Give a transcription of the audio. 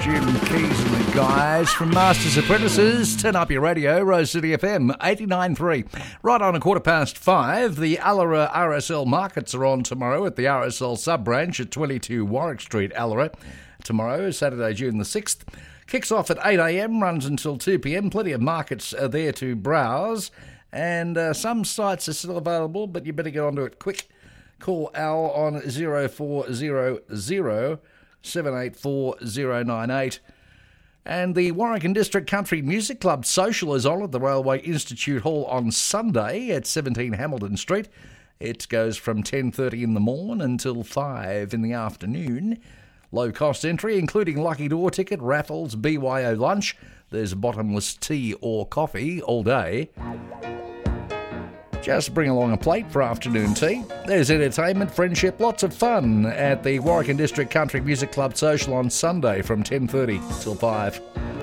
Jim Keys and the guys from Masters Apprentices. Turn up your radio, Rose City FM 89.3. Right on 5:15, the Allara RSL markets are on tomorrow at the RSL sub-branch at 22 Warwick Street, Allara. Tomorrow, Saturday, June the 6th. Kicks off at 8 a.m, runs until 2 p.m. Plenty of markets are there to browse. And some sites are still available, but you better get onto it quick. Call Al on 0400 784 098. And the Warwick and District Country Music Club Social is on at the Railway Institute Hall on Sunday at 17 Hamilton Street. It goes from 10:30 in the morning until 5 in the afternoon. Low cost entry, including lucky door ticket, raffles, BYO lunch. There's bottomless tea or coffee all day. Just bring along a plate for afternoon tea. There's entertainment, friendship, lots of fun at the Warwick and District Country Music Club Social on Sunday from 10:30 till 5.